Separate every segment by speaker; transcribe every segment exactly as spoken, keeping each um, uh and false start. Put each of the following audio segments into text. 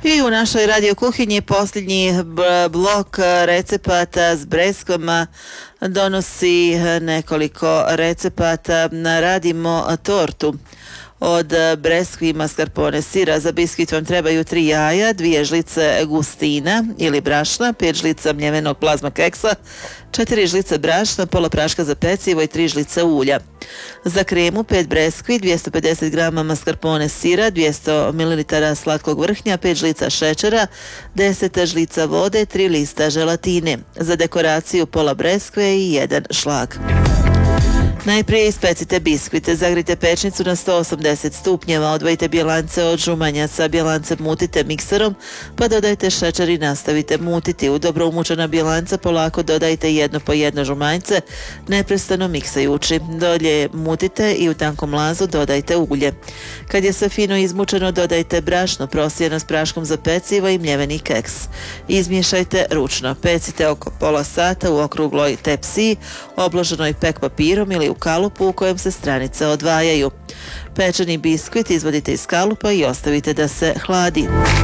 Speaker 1: I u našoj radio kuhinji posljednji blok recepata s breskvama donosi nekoliko recepata. Radimo tortu od breskvi i mascarpone sira. Za biskvit vam trebaju tri jaja, dvije žlice gustina ili brašna, pet žlica mljevenog plazma keksa, četiri žlice brašna, pola praška za pecivo i tri žlice ulja. Za kremu pet breskvi, dvjesto pedeset grama mascarpone sira, dvjesto mililitara slatkog vrhnja, pet žlica šećera, deset žlica vode, tri lista želatine. Za dekoraciju pola breskve i jedan šlag. Najprije ispecite biskvite, zagrite pečnicu na sto osamdeset stupnjeva, odvojite bjelance od žumanjaca, bjelance mutite mikserom, pa dodajte šećer i nastavite mutiti. U dobro umučena bjelanca polako dodajte jedno po jedno žumanjce, neprestano miksajući. Dolje mutite i u tankom lazu dodajte ulje. Kad je sve fino izmučeno, dodajte brašno prosijeno s praškom za pecivo i mljeveni keks. Izmiješajte ručno. Pecite oko pola sata u okrugloj tepsiji, obloženoj pek papirom ili u kalupu u kojem se stranice odvajaju. Pečeni biskvit izvadite iz kalupa i ostavite da se hladi.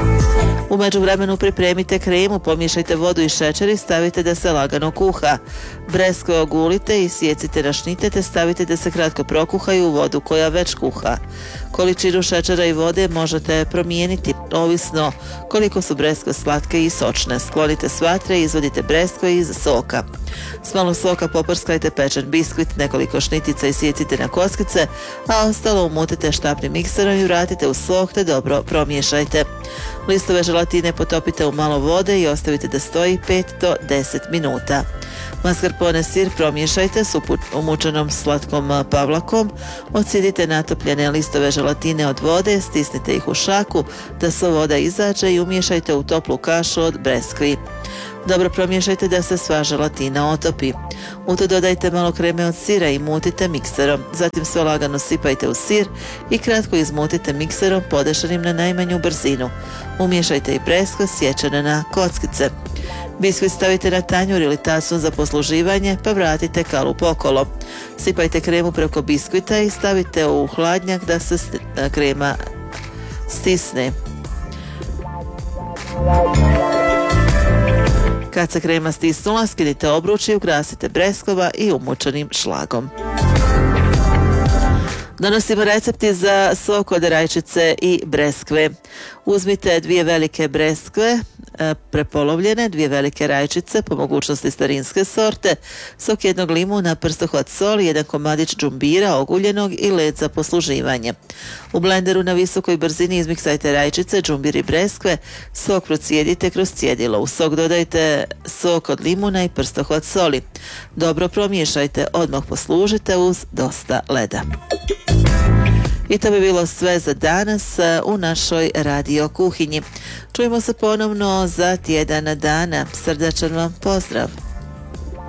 Speaker 1: U međuvremenu pripremite kremu, pomiješajte vodu i šećer i stavite da se lagano kuha. Breskve ogulite i sjecite na šnite te stavite da se kratko prokuhaju u vodu koja već kuha. Količinu šećera i vode možete promijeniti, ovisno koliko su breskve slatke i sočne. Sklonite s vatre i izvadite breskve iz soka. S malo soka poprskajte pečen biskvit, nekoliko šnitica i sjecite na kockice, a ostalo umutite štapnim mikserom i vratite u sok te dobro promiješajte. Listove želatine potopite u malo vode i ostavite da stoji pet do deset minuta. Mascarpone sir promiješajte s umučenom slatkom pavlakom, odsidite natopljene listove želatine od vode, stisnite ih u šaku da sva voda izađe i umiješajte u toplu kašu od breskvi. Dobro promiješajte da se sva želatina otopi. U to dodajte malo kreme od sira i mutite mikserom. Zatim sve lagano sipajte u sir i kratko izmutite mikserom podešanim na najmanju brzinu. Umiješajte i breskve sječene na kockice. Biskvit stavite na tanjur ili tasu za posluživanje pa vratite kalup okolo. Sipajte kremu preko biskvita i stavite u hladnjak da se krema stisne. Kad se krema stisnula, skinite obruč i ukrasite breskvama i umučenim šlagom. Donosimo recepti za sok od rajčice i breskve. Uzmite dvije velike breskve, prepolovljene, dvije velike rajčice, po mogućnosti starinske sorte, sok jednog limuna, prstohvat soli, jedan komadić džumbira oguljenog i led za posluživanje. U blenderu na visokoj brzini izmiksajte rajčice, džumbir i breskve, sok procijedite kroz cjedilo. U sok dodajte sok od limuna i prstohvat soli. Dobro promiješajte, odmah poslužite uz dosta leda. I to bi bilo sve za danas u našoj radio kuhinji. Čujemo se ponovno za tjedan dana. Srdačan vam pozdrav!